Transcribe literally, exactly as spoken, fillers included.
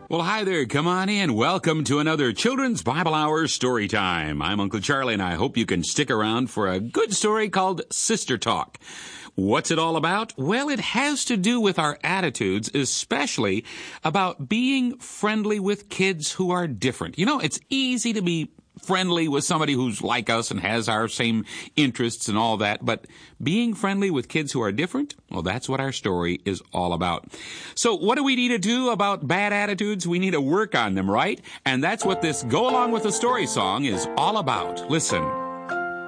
Well, hi there. Come on in. Welcome to another Children's Bible Hour story time. I'm Uncle Charlie, and I hope you can stick around for a good story called Sister Talk. What's it all about? Well, it has to do with our attitudes, especially about being friendly with kids who are different. You know, it's easy to be friendly with somebody who's like us and has our same interests and all that, but being friendly with kids who are different, well, that's what our story is all about. So what do we need to do about bad attitudes? We need to work on them, right? And that's what this Go Along with the Story song is all about. Listen.